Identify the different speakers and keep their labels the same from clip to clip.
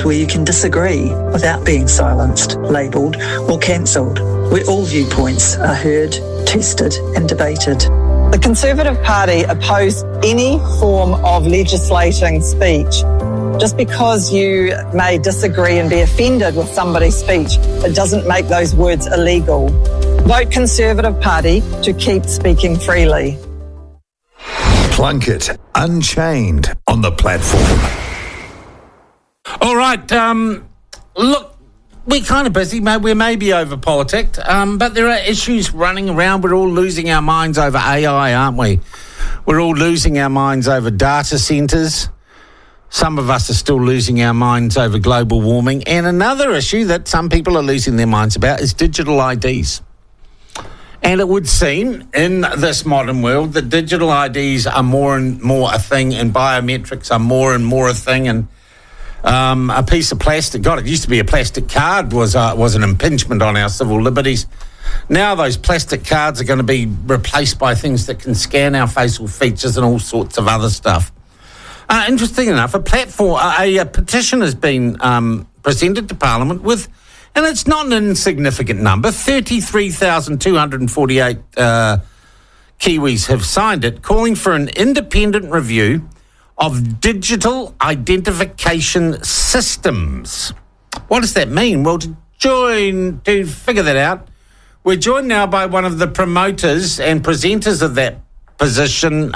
Speaker 1: where you can disagree without being silenced, labelled or cancelled, where all viewpoints are heard, tested and debated.
Speaker 2: The Conservative Party oppose any form of legislating speech. Just because you may disagree and be offended with somebody's speech, it doesn't make those words illegal. Vote Conservative Party to keep speaking freely.
Speaker 3: Plunkett Unchained on the platform.
Speaker 4: All right, look, we're kind of busy, mate. We may be over-politicked, but there are issues running around. We're all losing our minds over AI, aren't we? We're all losing our minds over data centres. Some of us are still losing our minds over global warming. And another issue that some people are losing their minds about is digital IDs. And it would seem in this modern world that digital IDs are more and more a thing, and biometrics are more and more a thing. And a piece of plastic, God, it used to be a plastic card was an impingement on our civil liberties. Now those plastic cards are going to be replaced by things that can scan our facial features and all sorts of other stuff. Interesting enough, a petition has been presented to Parliament with, and it's not an insignificant number, 33,248 Kiwis have signed it, calling for an independent review of digital identification systems. What does that mean? Well, to figure that out, we're joined now by one of the promoters and presenters of that petition,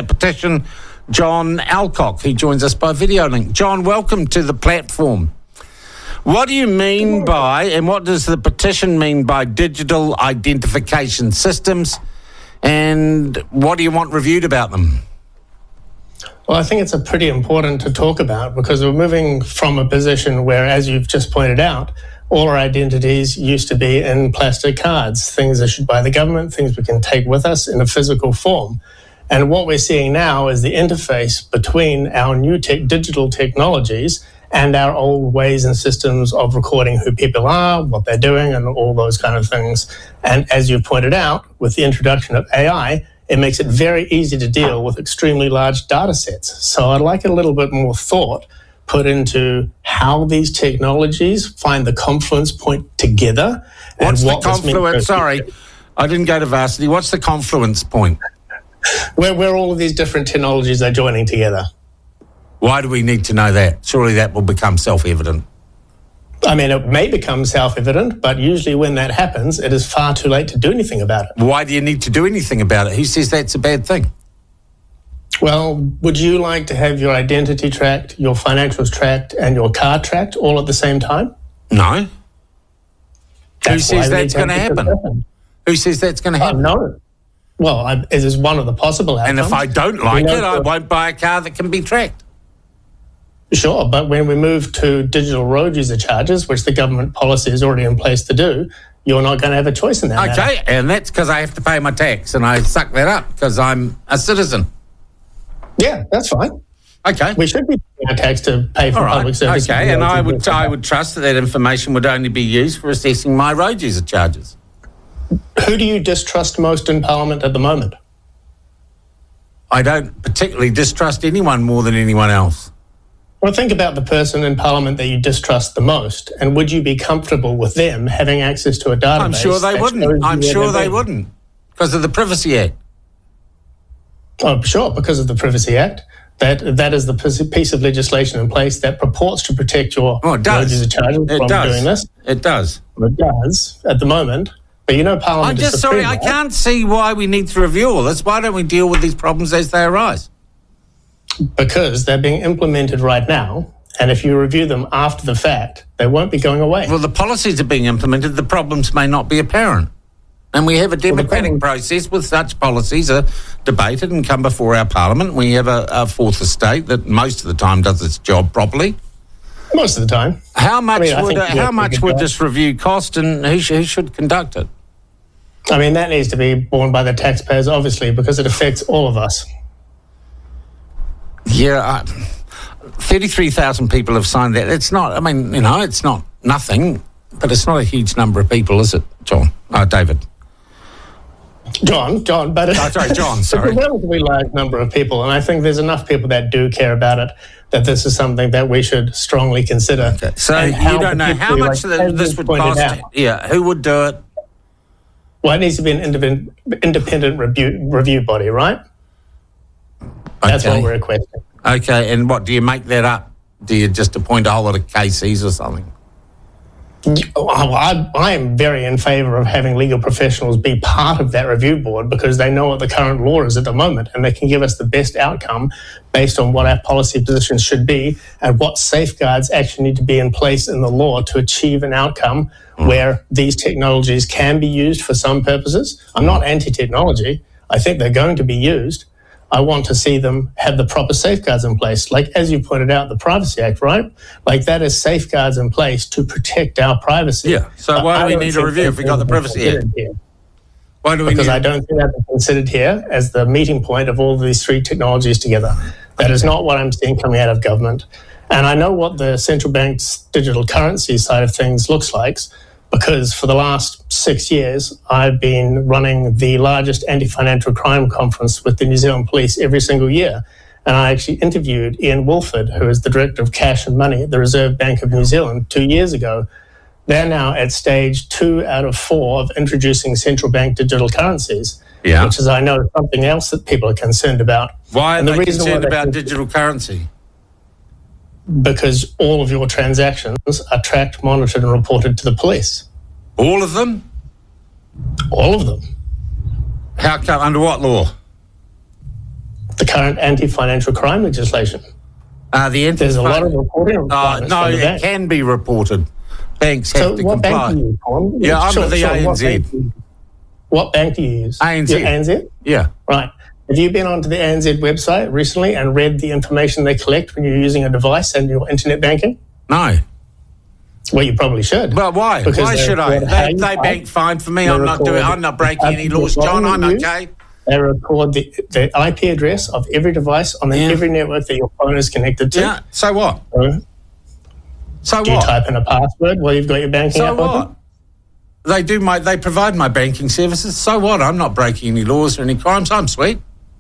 Speaker 4: John Alcock, who joins us by video link. John, welcome to the platform. What do you mean by, and what does the petition mean by digital identification systems, and what do you want reviewed about them?
Speaker 5: Well, I think it's pretty important to talk about, because we're moving from a position where, as you've just pointed out, all our identities used to be in plastic cards, things issued by the government, things we can take with us in a physical form. And what we're seeing now is the interface between our new digital technologies and our old ways and systems of recording who people are, what they're doing, and all those kind of things. And as you pointed out, with the introduction of AI, it makes it very easy to deal with extremely large data sets. So I'd like a little bit more thought put into how these technologies find the confluence point together.
Speaker 4: What's the confluence? Sorry, I didn't go to varsity. What's the confluence point?
Speaker 5: Where all of these different technologies are joining together.
Speaker 4: Why do we need to know that? Surely that will become self-evident.
Speaker 5: I mean, it may become self-evident, but usually when that happens, it is far too late to do anything about it.
Speaker 4: Why do you need to do anything about it? Who says that's a bad thing?
Speaker 5: Well, would you like to have your identity tracked, your financials tracked, and your car tracked all at the same time?
Speaker 4: No. Who says that's going to happen? Who says that's going to happen?
Speaker 5: No. Well, it is one of the possible outcomes.
Speaker 4: And if I don't like it, I won't buy a car that can be tracked.
Speaker 5: Sure, but when we move to digital road user charges, which the government policy is already in place to do, you're not going to have a choice in that matter.
Speaker 4: Okay, and that's because I have to pay my tax, and I suck that up because I'm a citizen.
Speaker 5: Yeah, that's fine.
Speaker 4: Okay.
Speaker 5: We should be paying our tax to pay for public service.
Speaker 4: Okay, and I would trust that information would only be used for assessing my road user charges.
Speaker 5: Who do you distrust most in Parliament at the moment?
Speaker 4: I don't particularly distrust anyone more than anyone else.
Speaker 5: Well, think about the person in Parliament that you distrust the most, and would you be comfortable with them having access to a database?
Speaker 4: I'm sure they wouldn't. I'm sure they wouldn't, because of the Privacy Act.
Speaker 5: Oh, sure, because of the Privacy Act. That is the piece of legislation in place that purports to protect your road user charges from doing this.
Speaker 4: It does.
Speaker 5: It does at the moment. But you know, Parliament is supreme.
Speaker 4: I can't see why we need to review all this. Why don't we deal with these problems as they arise?
Speaker 5: Because they're being implemented right now, and if you review them after the fact, they won't be going away.
Speaker 4: Well, the policies are being implemented. The problems may not be apparent. And we have a democratic process with such policies are debated and come before our Parliament. We have a fourth estate that most of the time does its job properly.
Speaker 5: Most of the time.
Speaker 4: How much would this review cost, and who should conduct it?
Speaker 5: I mean, that needs to be borne by the taxpayers, obviously, because it affects all of us.
Speaker 4: Yeah, 33,000 people have signed that. It's not, I mean, it's not nothing, but it's not a huge number of people, is it, John? David?
Speaker 5: John, but
Speaker 4: John,
Speaker 5: it's a relatively large number of people, and I think there's enough people that do care about it that this is something that we should strongly consider.
Speaker 4: Okay. So you don't know how much this would cost? Yeah, who would do it?
Speaker 5: Well, it needs to be an independent review body, right? That's what we're requesting.
Speaker 4: Okay, and what, do you make that up? Do you just appoint a whole lot of KCs or something?
Speaker 5: I am very in favour of having legal professionals be part of that review board because they know what the current law is at the moment and they can give us the best outcome based on what our policy positions should be and what safeguards actually need to be in place in the law to achieve an outcome where these technologies can be used for some purposes. I'm not anti-technology. I think they're going to be used. I want to see them have the proper safeguards in place. Like, as you pointed out, the Privacy Act, right? Like, that is safeguards in place to protect our privacy.
Speaker 4: Yeah, so why do we need a review if we got the Privacy Act? Why do we
Speaker 5: Because I don't think that's considered here as the meeting point of all of these three technologies together. That is not what I'm seeing coming out of government. And I know what the central bank's digital currency side of things looks like, because for the last 6 years, I've been running the largest anti-financial crime conference with the New Zealand Police every single year. And I actually interviewed Ian Wolford, who is the Director of Cash and Money at the Reserve Bank of New Zealand 2 years ago. They're now at stage 2 out of 4 of introducing central bank digital currencies, which is, I know, something else that people are concerned about.
Speaker 4: Why are they concerned about digital currency?
Speaker 5: Because all of your transactions are tracked, monitored and reported to the police.
Speaker 4: All of them?
Speaker 5: All of them.
Speaker 4: How come? Under what law?
Speaker 5: The current anti-financial crime legislation. There's a lot of reporting requirements.
Speaker 4: No, it can be reported. Banks have to comply.
Speaker 5: What bank do you use, Colin?
Speaker 4: Yeah, I'm with the ANZ.
Speaker 5: What bank do you use?
Speaker 4: ANZ.
Speaker 5: ANZ?
Speaker 4: Yeah.
Speaker 5: Right. Have you been onto the ANZ website recently and read the information they collect when you're using a device and your internet banking?
Speaker 4: No.
Speaker 5: Well, you probably should.
Speaker 4: Well, why? Why should I? They bank fine for me. I'm not breaking any laws, John. I'm okay.
Speaker 5: They record the IP address of every device on every network that your phone is connected to.
Speaker 4: Yeah. So what? So
Speaker 5: do you type in a password while you've got your banking app open?
Speaker 4: They provide my banking services. So what? I'm not breaking any laws or any crimes. I'm sweet.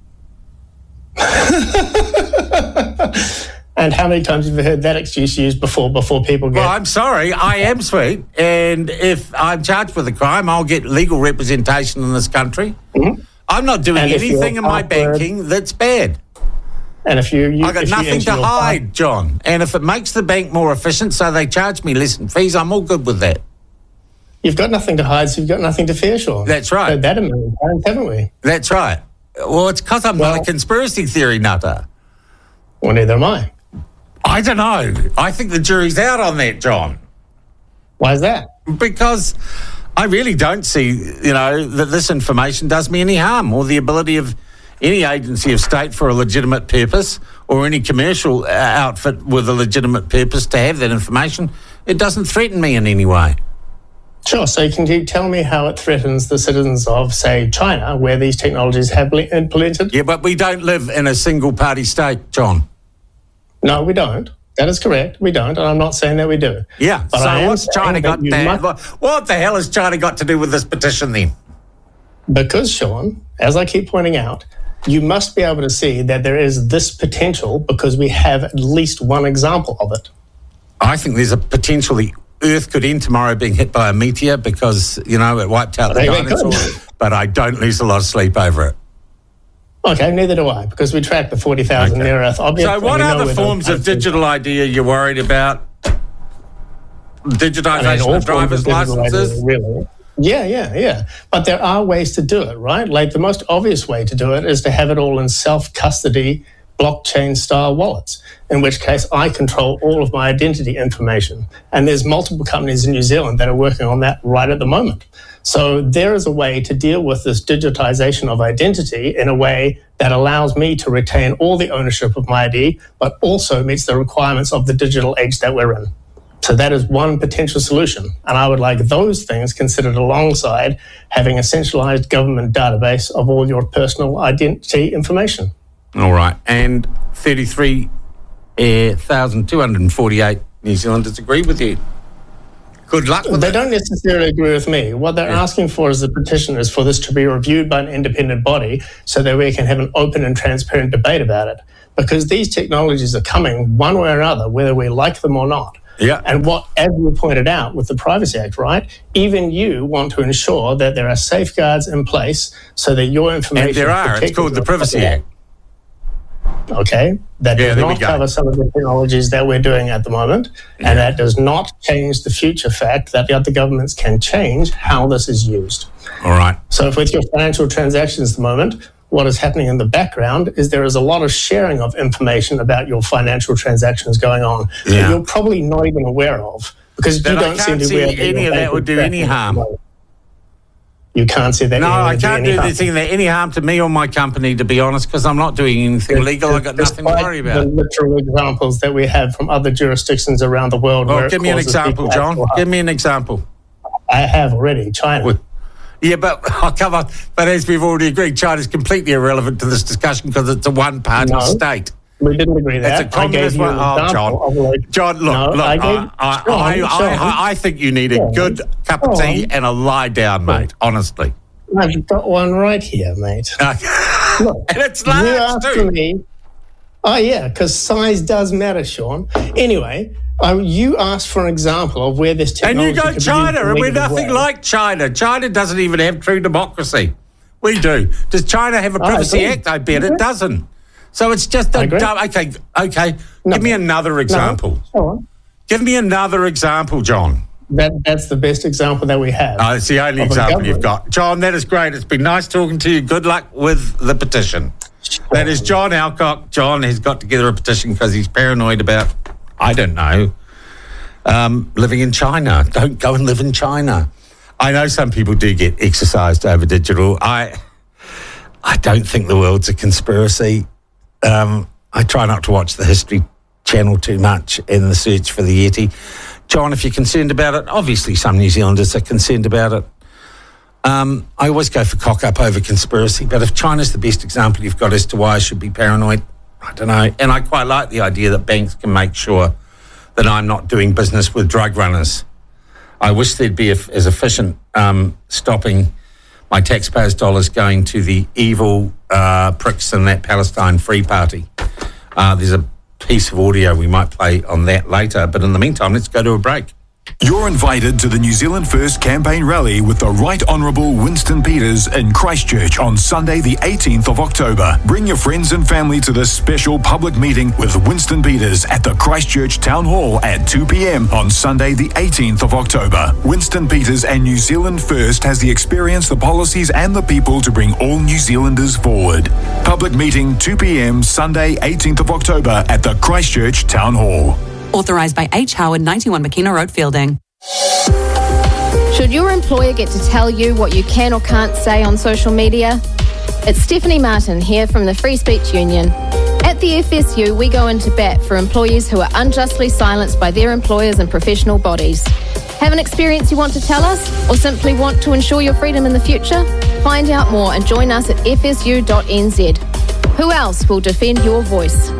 Speaker 5: And how many times have you heard that excuse used before people get...
Speaker 4: Well, I'm sorry, I am sweet. And if I'm charged with a crime, I'll get legal representation in this country. Mm-hmm. I'm not doing anything in my banking that's bad.
Speaker 5: And if you...
Speaker 4: I've got nothing to hide, John. And if it makes the bank more efficient so they charge me less in fees, I'm all good with that.
Speaker 5: You've got nothing to hide, so you've got nothing to fear, Sean.
Speaker 4: That's right.
Speaker 5: Heard that a million times, haven't we?
Speaker 4: That's right. Well, it's because I'm not a conspiracy theory nutter.
Speaker 5: Well, neither am I.
Speaker 4: I don't know. I think the jury's out on that, John.
Speaker 5: Why is that?
Speaker 4: Because I really don't see, that this information does me any harm or the ability of any agency of state for a legitimate purpose or any commercial outfit with a legitimate purpose to have that information. It doesn't threaten me in any way.
Speaker 5: Sure. So can you tell me how it threatens the citizens of, say, China, where these technologies have been implemented?
Speaker 4: Yeah, but we don't live in a single-party state, John.
Speaker 5: No, we don't. That is correct. We don't, and I'm not saying that we do.
Speaker 4: Yeah, but so what's China got to... What the hell has China got to do with this petition then?
Speaker 5: Because, Sean, as I keep pointing out, you must be able to see that there is this potential because we have at least one example of it.
Speaker 4: I think there's a potential the Earth could end tomorrow being hit by a meteor because, it wiped out the dinosaurs, but I don't lose a lot of sleep over it.
Speaker 5: Okay, neither do I, because we track the 40,000 near-Earth objects.
Speaker 4: So what other forms of digital ID are you worried about? Digitisation of driver's licenses?
Speaker 5: Really? Yeah. But there are ways to do it, right? Like the most obvious way to do it is to have it all in self-custody blockchain-style wallets, in which case I control all of my identity information. And there's multiple companies in New Zealand that are working on that right at the moment. So there is a way to deal with this digitization of identity in a way that allows me to retain all the ownership of my ID, but also meets the requirements of the digital age that we're in. So that is one potential solution. And I would like those things considered alongside having a centralized government database of all your personal identity information.
Speaker 4: All right. And 33,248 New Zealanders agree with you. Good luck with
Speaker 5: They
Speaker 4: it.
Speaker 5: don't necessarily agree with me. What they're asking for is the petition is for this to be reviewed by an independent body so that we can have an open and transparent debate about it. Because these technologies are coming one way or another, whether we like them or not.
Speaker 4: Yeah.
Speaker 5: And what, as you pointed out with the Privacy Act, right, even you want to ensure that there are safeguards in place so that your information
Speaker 4: And there are. It's
Speaker 5: protected.
Speaker 4: called the Privacy Act.
Speaker 5: Okay, that
Speaker 4: Yeah,
Speaker 5: does
Speaker 4: there we
Speaker 5: not
Speaker 4: go.
Speaker 5: cover some of the technologies that we're doing at the moment, and that does not change the future fact that the other governments can change how this is used.
Speaker 4: All right.
Speaker 5: So if with your financial transactions at the moment, what is happening in the background is there is a lot of sharing of information about your financial transactions going on
Speaker 4: Yeah.
Speaker 5: that you're probably not even aware of because
Speaker 4: Then
Speaker 5: you
Speaker 4: I
Speaker 5: don't seem
Speaker 4: can't
Speaker 5: to
Speaker 4: see
Speaker 5: be aware
Speaker 4: any of that would do any harm.
Speaker 5: You can't see that.
Speaker 4: No,
Speaker 5: any
Speaker 4: I
Speaker 5: would
Speaker 4: can't
Speaker 5: any
Speaker 4: do
Speaker 5: harm.
Speaker 4: anything that any harm to me or my company, to be honest, because I'm not doing anything illegal. I've got nothing to
Speaker 5: Despite
Speaker 4: worry about.
Speaker 5: The literal examples that we have from other jurisdictions around the world.
Speaker 4: Well,
Speaker 5: where it
Speaker 4: give me an
Speaker 5: causes
Speaker 4: example,
Speaker 5: people
Speaker 4: John.
Speaker 5: actual harm.
Speaker 4: Give me an example.
Speaker 5: I have already. China.
Speaker 4: Yeah, but come on. But as we've already agreed, China's completely irrelevant to this discussion because it's a one-party
Speaker 5: No.
Speaker 4: state.
Speaker 5: We didn't agree
Speaker 4: It's
Speaker 5: that.
Speaker 4: a communist one. Oh, John, look, I think you need a good cup of tea and a lie down, mate, honestly.
Speaker 5: I've got one right here, mate. Look,
Speaker 4: And it's
Speaker 5: you
Speaker 4: large,
Speaker 5: asked
Speaker 4: too.
Speaker 5: me. Oh, yeah, because size does matter, Sean. Anyway, you asked for an example of where this
Speaker 4: And
Speaker 5: technology
Speaker 4: you go
Speaker 5: could be used
Speaker 4: China,
Speaker 5: in a
Speaker 4: and we're
Speaker 5: negative
Speaker 4: nothing
Speaker 5: way.
Speaker 4: like China. China doesn't even have true democracy. We do. Does China have a Privacy
Speaker 5: agree.
Speaker 4: Act? I bet it doesn't. So it's just
Speaker 5: I
Speaker 4: a
Speaker 5: agree.
Speaker 4: dumb... Okay.
Speaker 5: No.
Speaker 4: Give me another example.
Speaker 5: Go on.
Speaker 4: Give me another example, John.
Speaker 5: That's the best example that we have.
Speaker 4: Oh, it's the only
Speaker 5: Of a
Speaker 4: example you've
Speaker 5: government.
Speaker 4: got. John, that is great. It's been nice talking to you. Good luck with the petition. That is John Alcock. John has got together a petition because he's paranoid about, I don't know, living in China. Don't go and live in China. I know some people do get exercised over digital. I don't think the world's a conspiracy. I try not to watch the History Channel too much in the search for the Yeti. John, if you're concerned about it, obviously some New Zealanders are concerned about it. I always go for cock up over conspiracy, but if China's the best example you've got as to why I should be paranoid, I don't know. And I quite like the idea that banks can make sure that I'm not doing business with drug runners. I wish there'd be as efficient stopping my taxpayers' dollars going to the evil pricks in that Palestine Free Party. There's a piece of audio we might play on that later, but in the meantime, let's go to a break.
Speaker 3: You're invited to the New Zealand First campaign rally with the Right Honourable Winston Peters in Christchurch on Sunday the 18th of October. Bring your friends and family to this special public meeting with Winston Peters at the Christchurch Town Hall at 2 p.m. on Sunday the 18th of October. Winston Peters and New Zealand First has the experience, the policies and the people to bring all New Zealanders forward. Public meeting 2 p.m. Sunday 18th of October at the Christchurch Town Hall.
Speaker 6: Authorised by H. Howard, 91 McKenna Road, Fielding.
Speaker 7: Should your employer get to tell you what you can or can't say on social media? It's Stephanie Martin here from the Free Speech Union. At the FSU, we go into bat for employees who are unjustly silenced by their employers and professional bodies. Have an experience you want to tell us, or simply want to ensure your freedom in the future? Find out more and join us at fsu.nz. Who else will defend your voice?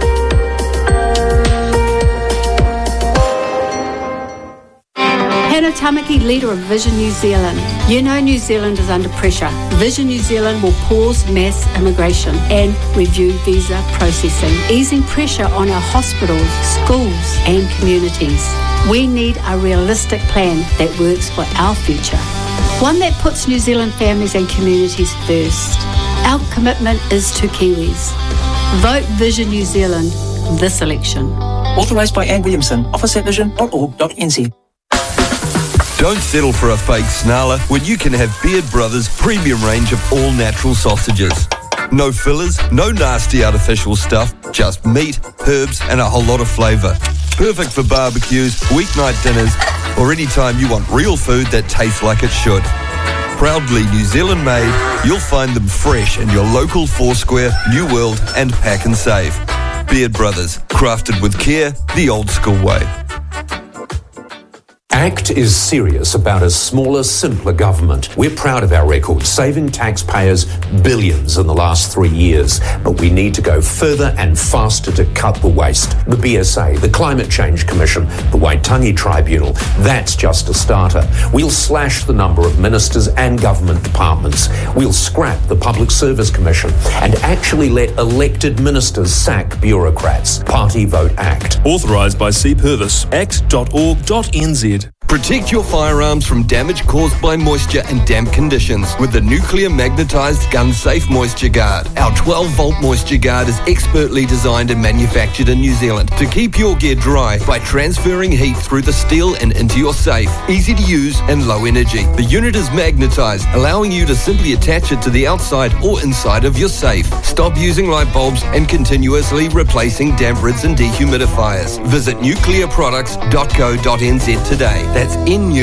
Speaker 8: Hannah Tamaki, leader of Vision New Zealand. You know New Zealand is under pressure. Vision New Zealand will pause mass immigration and review visa processing, easing pressure on our hospitals, schools and communities. We need a realistic plan that works for our future. One that puts New Zealand families and communities first. Our commitment is to Kiwis. Vote Vision New Zealand this election.
Speaker 9: Authorised by Anne Williamson. Office at vision.org.nz.
Speaker 10: Don't settle for a fake snarler when you can have Beard Brothers' premium range of all-natural sausages. No fillers, no nasty artificial stuff, just meat, herbs and a whole lot of flavour. Perfect for barbecues, weeknight dinners or any time you want real food that tastes like it should. Proudly New Zealand made, you'll find them fresh in your local Foursquare, New World and Pack and Save. Beard Brothers, crafted with care, the old school way.
Speaker 11: ACT is serious about a smaller, simpler government. We're proud of our record, saving taxpayers billions in the last 3 years. But we need to go further and faster to cut the waste. The BSA, the Climate Change Commission, the Waitangi Tribunal, that's just a starter. We'll slash the number of ministers and government departments. We'll scrap the Public Service Commission and actually let elected ministers sack bureaucrats. Party Vote ACT.
Speaker 12: Authorised by C. Purvis. act.org.nz.
Speaker 10: Protect your firearms from damage caused by moisture and damp conditions with the Nuclear Magnetised Gun Safe Moisture Guard. Our 12-volt Moisture Guard is expertly designed and manufactured in New Zealand to keep your gear dry by transferring heat through the steel and into your safe. Easy to use and low energy. The unit is magnetised, allowing you to simply attach it to the outside or inside of your safe. Stop using light bulbs and continuously replacing damp rids and dehumidifiers. Visit nuclearproducts.co.nz today. That's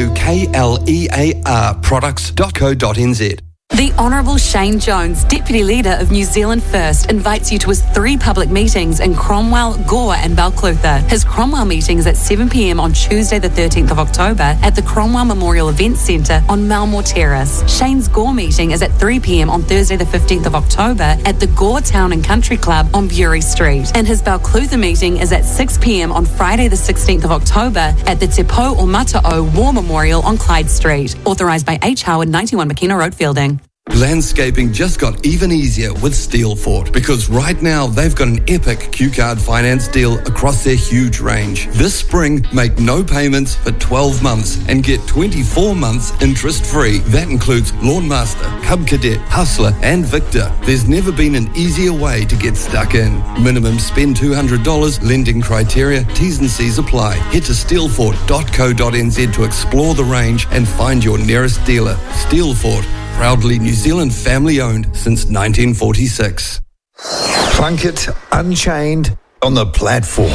Speaker 10: NUKLEAR products.co.nz.
Speaker 6: The Honourable Shane Jones, Deputy Leader of New Zealand First, invites you to his 3 public meetings in Cromwell, Gore and Balclutha. His Cromwell meeting is at 7 p.m. on Tuesday the 13th of October at the Cromwell Memorial Events Centre on Malmore Terrace. Shane's Gore meeting is at 3 p.m. on Thursday the 15th of October at the Gore Town and Country Club on Bury Street. And his Balclutha meeting is at 6 p.m. on Friday the 16th of October at the Te Pou o Mata'o War Memorial on Clyde Street. Authorised by H. Howard, 91 McKenna Road, Fielding.
Speaker 10: Landscaping just got even easier with Steelfort because right now they've got an epic Q-Card finance deal across their huge range. This spring, make no payments for 12 months and get 24 months interest-free. That includes Lawnmaster, Cub Cadet, Hustler and Victor. There's never been an easier way to get stuck in. Minimum spend $200, lending criteria, T's and C's apply. Head to steelfort.co.nz to explore the range and find your nearest dealer. Steelfort, proudly New Zealand family-owned since 1946.
Speaker 13: Plunkett Unchained on the platform.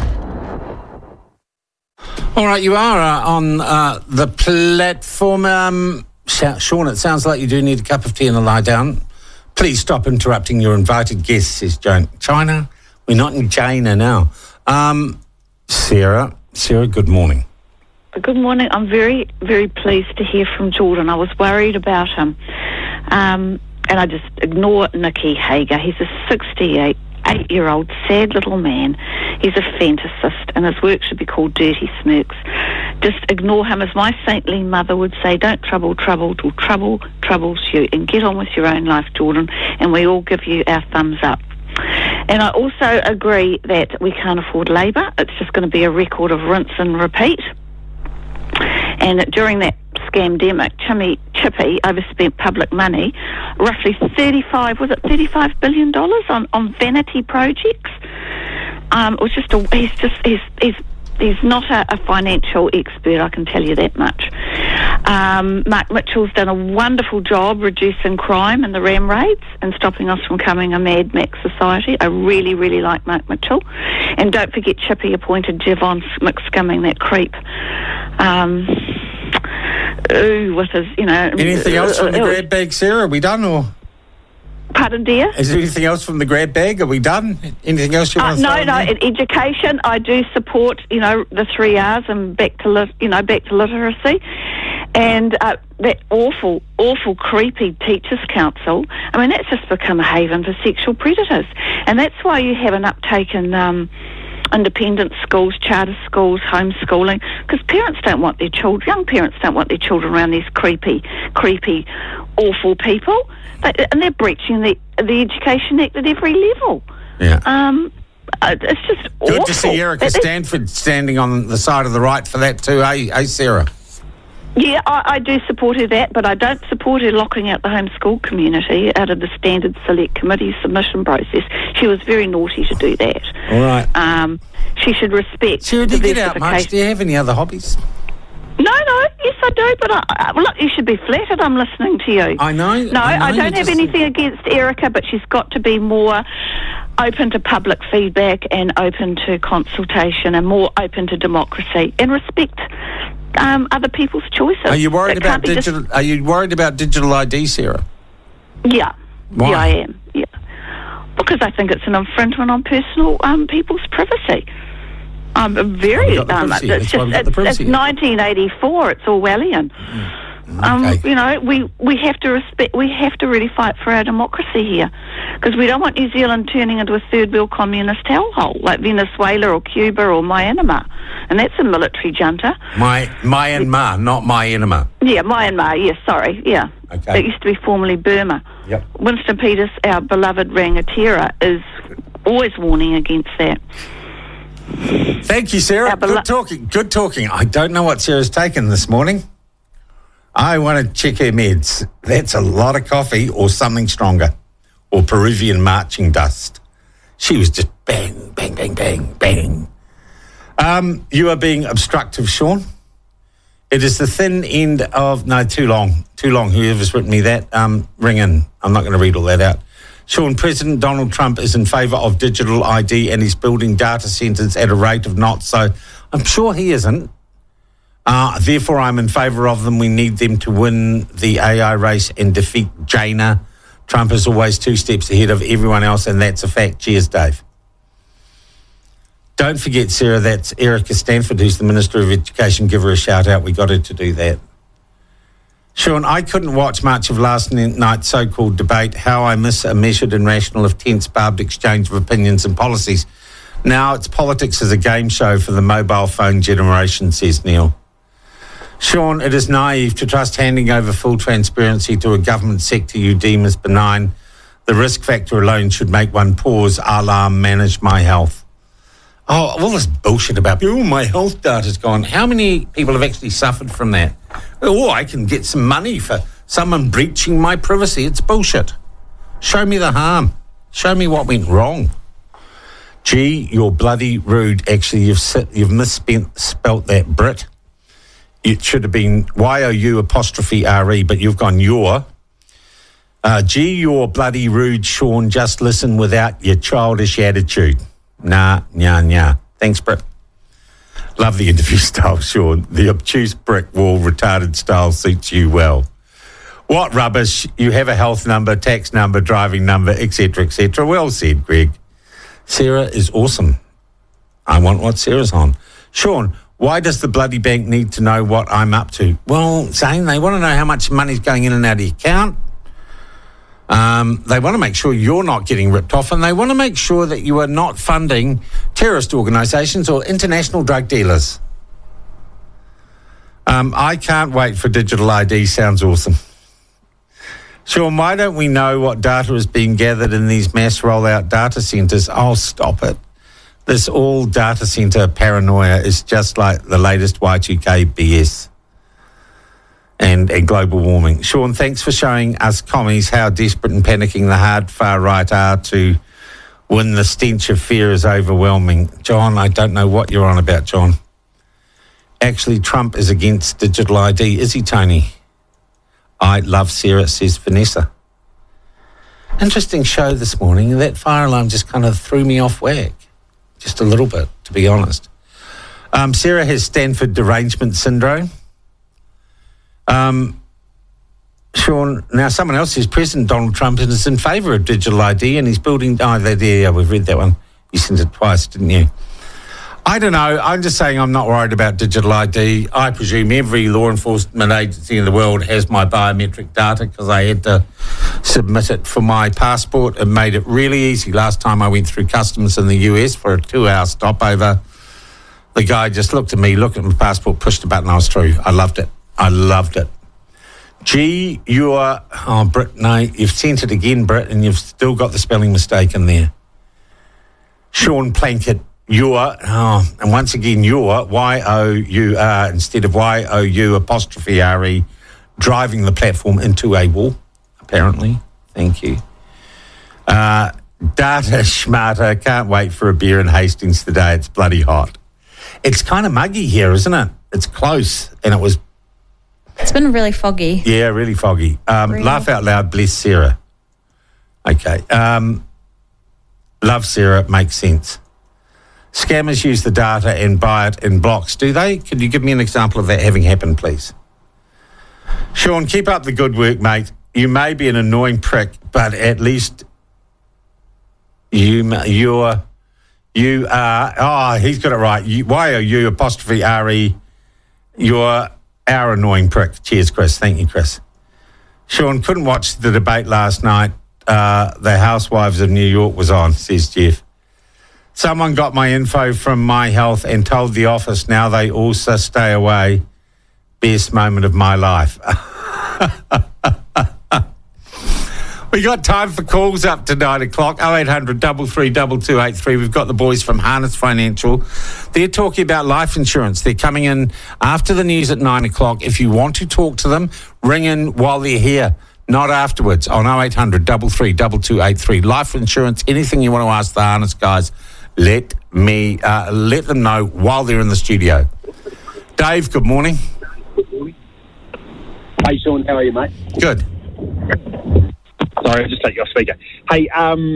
Speaker 4: All right, you are on the platform. Sean, it sounds like you do need a cup of tea and a lie down. Please stop interrupting your invited guests, says Joan. China? We're not in China now. Sarah, good morning.
Speaker 14: Good morning. I'm very, very pleased to hear from Jordan. I was worried about him. And I just ignore Nicky Hager. He's a 68-year-old sad little man. He's a fantasist and his work should be called Dirty Smirks. Just ignore him. As my saintly mother would say, don't trouble till trouble troubles you, and get on with your own life, Jordan, and we all give you our thumbs up. And I also agree that we can't afford labour. It's just going to be a record of rinse and repeat. And during that scamdemic, Chippy overspent public money, roughly $35 billion on vanity projects. He's not a financial expert, I can tell you that much. Mark Mitchell's done a wonderful job reducing crime and the ram raids and stopping us from becoming a Mad Max society. I really, really like Mark Mitchell. And don't forget Chippy appointed Javon McScumming, that creep.
Speaker 4: Anything else from the grab bag, Sarah? Are we done, or?
Speaker 14: Pardon, dear?
Speaker 4: Is there anything else from the grab bag? Are we done? Anything else you want to say?
Speaker 14: No. Education, I do support, the 3 R's and back to literacy. And that awful, creepy Teachers' Council, I mean, that's just become a haven for sexual predators. And that's why you have an uptake in independent schools, charter schools, homeschooling, because parents don't want their children, young parents don't want their children around these creepy, awful people. And they're breaching the Education Act at every level.
Speaker 4: Yeah.
Speaker 14: It's just awful.
Speaker 4: Good to see Erica Stanford standing on the side of the right for that too, eh, Sarah?
Speaker 14: Yeah, I do support her that, but I don't support her locking out the homeschool community out of the standard select committee submission process. She was very naughty to do that.
Speaker 4: All right.
Speaker 14: She should respect
Speaker 4: Sarah, do you get out much? Do you have any other hobbies?
Speaker 14: No, yes I do, but look, you should be flattered I'm listening to you.
Speaker 4: I know.
Speaker 14: No, I don't have anything against Erica, but she's got to be more open to public feedback and open to consultation and more open to democracy and respect other people's choices.
Speaker 4: Are you worried about digital? Are you worried about digital ID, Sarah?
Speaker 14: Yeah.
Speaker 4: Why?
Speaker 14: Yeah, I am. Yeah, because I think it's an infringement on personal people's privacy. I'm very.
Speaker 4: It's
Speaker 14: 1984. It's Orwellian.
Speaker 4: Okay.
Speaker 14: You know, we have to respect. We have to really fight for our democracy here, because we don't want New Zealand turning into a third world communist hellhole like Venezuela or Cuba or Myanmar, and that's a military junta.
Speaker 4: Myanmar, not Myanmar.
Speaker 14: Yeah, Myanmar. Yes, sorry. Yeah,
Speaker 4: Okay.
Speaker 14: it used to be formerly Burma.
Speaker 4: Yep.
Speaker 14: Winston Peters, our beloved Rangatira, is always warning against that.
Speaker 4: Thank you, Sarah. Good talking. Good talking. I don't know what Sarah's taken this morning. I want to check her meds. That's a lot of coffee or something stronger, or Peruvian marching dust. She was just bang, bang, bang, bang, bang. You are being obstructive, Sean. It is the thin end of... No, too long. Whoever's written me that, ring in. I'm not going to read all that out. Sean, President Donald Trump is in favour of digital ID and he's building data centres at a rate of knots. So I'm sure he isn't. Therefore, I'm in favour of them. We need them to win the AI race and defeat Jaina. Trump is always 2 steps ahead of everyone else, and that's a fact. Cheers, Dave. Don't forget, Sarah, that's Erica Stanford, who's the Minister of Education. Give her a shout-out. We got her to do that. Sean, I couldn't watch much of last night's so-called debate. How I miss a measured and rational, if tense, barbed exchange of opinions and policies. Now it's politics as a game show for the mobile phone generation, says Neil. Sean, it is naive to trust handing over full transparency to a government sector you deem as benign. The risk factor alone should make one pause, a la manage my health. Oh, all this bullshit about, my health data's gone. How many people have actually suffered from that? Oh, I can get some money for someone breaching my privacy. It's bullshit. Show me the harm. Show me what went wrong. Gee, you're bloody rude. Actually, you've misspelt that Brit. It should have been YOU''RE, but you've gone your. Gee, you're bloody rude, Sean. Just listen without your childish attitude. Nah. Thanks, Brit. Love the interview style, Sean. The obtuse brick wall retarded style suits you well. What rubbish. You have a health number, tax number, driving number, etc., etc. Well said, Greg. Sarah is awesome. I want what Sarah's on. Sean, why does the bloody bank need to know what I'm up to? Well, Zane, they want to know how much money's going in and out of your account. They want to make sure you're not getting ripped off, and they want to make sure that you are not funding terrorist organisations or international drug dealers. I can't wait for digital ID. Sounds awesome. Sean, why don't we know what data is being gathered in these mass rollout data centres? Oh, stop it. This all data centre paranoia is just like the latest Y2K BS and global warming. Sean, thanks for showing us commies how desperate and panicking the hard far right are to win. The stench of fear is overwhelming. John, I don't know what you're on about, John. Actually, Trump is against digital ID. Is he, Tony? I love Sarah, says Vanessa. Interesting show this morning. That fire alarm just kind of threw me off whack. Just a little bit, to be honest. Sarah has Stanford derangement syndrome. Sean, now someone else says President Donald Trump is in favour of digital ID and he's building... we've read that one. You sent it twice, didn't you? I don't know. I'm just saying I'm not worried about digital ID. I presume every law enforcement agency in the world has my biometric data because I had to submit it for my passport. It made it really easy. Last time I went through customs in the US for a 2-hour stopover, the guy just looked at me, looked at my passport, pushed a button, I was through. I loved it. Gee, you're... Oh, Brit, no, you've sent it again, Brit, and you've still got the spelling mistake in there. Sean Plankett, you're... Oh, and once again, you're, Y-O-U-R, instead of Y-O-U''RE, driving the platform into a wall, apparently. Thank you. Data schmarter, can't wait for a beer in Hastings today. It's bloody hot. It's kind of muggy here, isn't it? It's close, and it was...
Speaker 15: It's been really foggy.
Speaker 4: Yeah, really foggy. Laugh out loud, bless Sarah. Okay. Love Sarah, makes sense. Scammers use the data and buy it in blocks, do they? Could you give me an example of that having happened, please? Sean, keep up the good work, mate. You may be an annoying prick, but at least you're You are, he's got it right. YOU apostrophe RE, you're our annoying prick. Cheers, Chris. Thank you, Chris. Sean, couldn't watch the debate last night. The Housewives of New York was on, says Jeff. Someone got my info from My Health and told the office now they also stay away. Best moment of my life. We got time for calls up to 9 o'clock, 0800 333 2283. We've got the boys from Harness Financial. They're talking about life insurance. They're coming in after the news at 9 o'clock. If you want to talk to them, ring in while they're here, not afterwards, on 0800 333 2283. Life insurance, anything you want to ask the Harness guys, let them know while they're in the studio. Dave, good morning.
Speaker 16: Hey, Sean, how are you, mate?
Speaker 4: Good.
Speaker 16: Sorry, I'll just take you off speaker. Hey,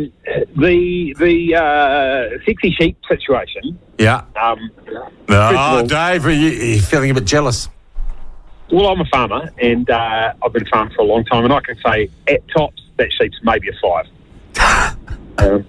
Speaker 16: the sexy sheep situation.
Speaker 4: Yeah. Dave, are you feeling a bit jealous?
Speaker 16: Well, I'm a farmer, and I've been farming for a long time, and I can say, at tops, that sheep's maybe a 5.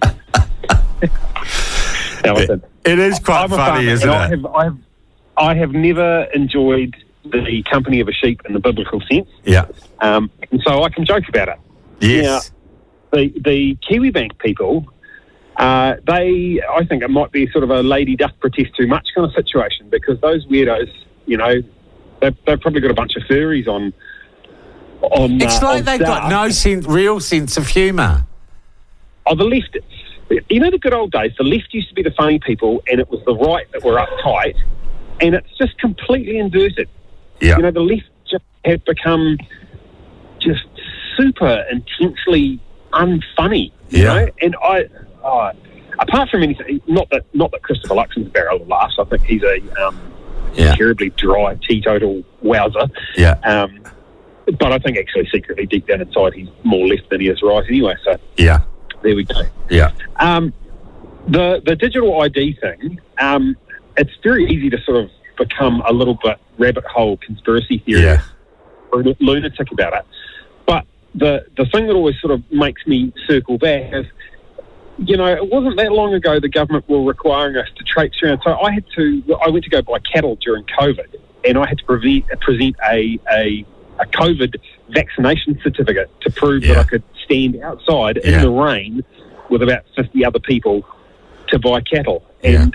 Speaker 4: It is quite funny, isn't it?
Speaker 16: I have never enjoyed the company of a sheep in the biblical sense.
Speaker 4: Yeah.
Speaker 16: And so I can joke about it.
Speaker 4: Yes.
Speaker 16: Now, the Kiwi Bank people, I think it might be sort of a lady duck protest too much kind of situation, because those weirdos, they've probably got a bunch of furries on.
Speaker 4: It's like they've got no real sense of humour.
Speaker 16: Oh, the left. The good old days, the left used to be the funny people, and it was the right that were uptight, and it's just completely inverted.
Speaker 4: Yeah.
Speaker 16: The left just have become just super intensely unfunny. You know? And apart from anything, not that Christopher Luxon's a barrel of laughs. I think he's a terribly dry, teetotal wowzer.
Speaker 4: Yeah.
Speaker 16: But I think actually secretly deep down inside he's more left than he is right anyway. So
Speaker 4: yeah,
Speaker 16: there we go.
Speaker 4: Yeah.
Speaker 16: The digital ID thing, it's very easy to sort of become a little bit rabbit hole conspiracy theorist or lunatic about it. But the thing that always sort of makes me circle back is, it wasn't that long ago the government were requiring us to traipse around. So I went to go buy cattle during COVID, and I had to present a COVID vaccination certificate to prove that I could stand outside in the rain with about 50 other people to buy cattle. And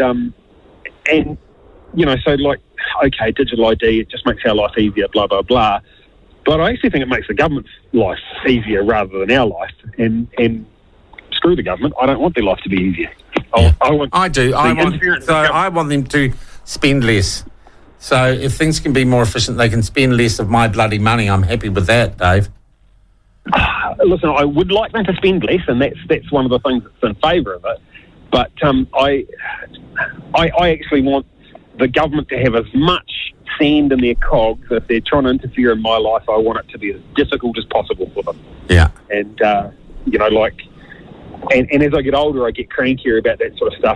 Speaker 16: so like, okay, digital ID, it just makes our life easier, blah, blah, blah. But I actually think it makes the government's life easier rather than our life. And screw the government. I don't want their life to be easier. I want them to spend less. So if things can be more efficient, they can spend less of my bloody money. I'm happy with that, Dave. Listen, I would like them to spend less, and that's one of the things that's in favour of it. But I actually want the government to have as much sand in their cogs. If they're trying to interfere in my life, I want it to be as difficult as possible for them. Yeah. And, and as I get older, I get crankier about that sort of stuff.